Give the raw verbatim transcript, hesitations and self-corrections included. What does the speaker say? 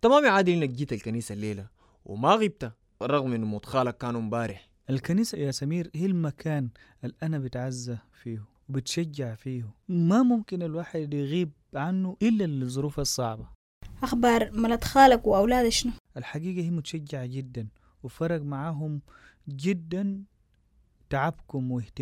تمام يا عادل انك جيت الكنيسة الليلة وما غبت رغم انه موت خالك كانوا مبارح. الكنيسة يا سمير هي المكان اللي أنا بتعزى فيه وبتشجع فيه، ما ممكن الواحد يغيب عنه إلا للظروف الصعبة. أخبار ملت خالك وأولاد شنو؟ الحقيقة هي متشجعة جدا وفرق معاهم جدا تعبكم واهتمامكم